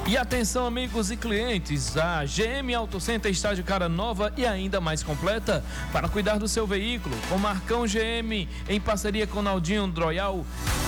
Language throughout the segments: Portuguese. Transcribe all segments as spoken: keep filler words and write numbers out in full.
E atenção, amigos e clientes, a G M Auto Center está de cara nova e ainda mais completa para cuidar do seu veículo, com Marcão G M em parceria com Naldinho Droyal.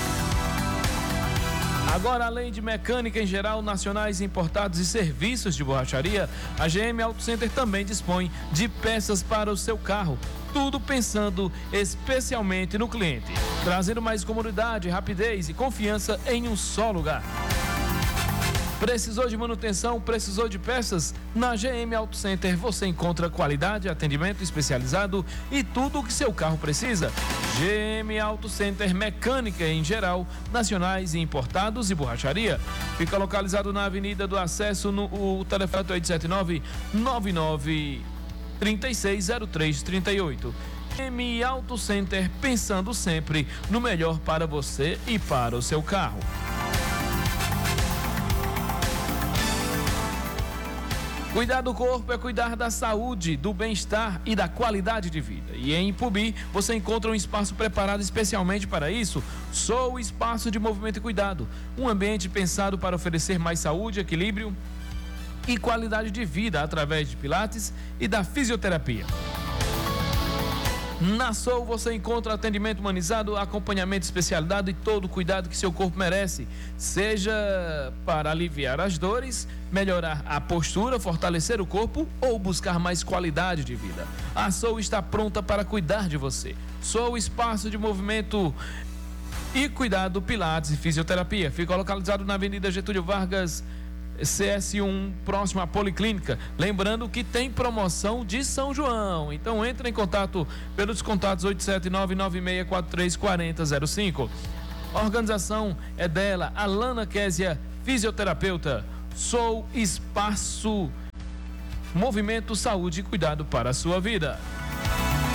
Agora, além de mecânica em geral, nacionais, importados e serviços de borracharia, a G M Auto Center também dispõe de peças para o seu carro. Tudo pensando especialmente no cliente, trazendo mais comodidade, rapidez e confiança em um só lugar. Precisou de manutenção, precisou de peças? Na G M Auto Center você encontra qualidade, atendimento especializado e tudo o que seu carro precisa. G M Auto Center, mecânica em geral, nacionais e importados e borracharia. Fica localizado na Avenida do Acesso, no o telefone oito sete nove, nove nove três seis zero três três oito. G M Auto Center, pensando sempre no melhor para você e para o seu carro. Cuidar do corpo é cuidar da saúde, do bem-estar e da qualidade de vida. E em Ipubi você encontra um espaço preparado especialmente para isso. Sou o Espaço de Movimento e Cuidado, um ambiente pensado para oferecer mais saúde, equilíbrio e qualidade de vida através de pilates e da fisioterapia. Na Sou você encontra atendimento humanizado, acompanhamento especializado e todo o cuidado que seu corpo merece, seja para aliviar as dores, melhorar a postura, fortalecer o corpo ou buscar mais qualidade de vida. A Sou está pronta para cuidar de você. Sou o Espaço de Movimento e Cuidado, Pilates e Fisioterapia. Fica localizado na Avenida Getúlio Vargas, C S um, próximo à Policlínica. Lembrando que tem promoção de São João. Então entre em contato pelos contatos oito sete nove nove seis quatro três quatro zero zero cinco. A organização é dela, Alana Késia, fisioterapeuta. Sou Espaço Movimento, Saúde e Cuidado para a sua vida.